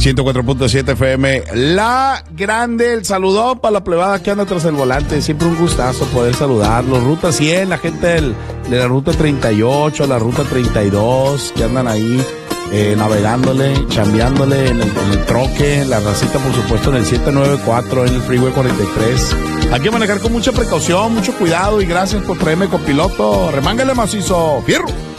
104.7 FM, La Grande. El saludo para la plebada que anda tras el volante. Siempre un gustazo poder saludarlos. Ruta 100, la gente de la ruta 38, la ruta 32, que andan ahí navegándole, chambeándole en el troque. La racita, por supuesto, en el 794, en el Freeway 43. Hay que manejar con mucha precaución, mucho cuidado, y gracias por traerme copiloto. Remángale macizo, fierro.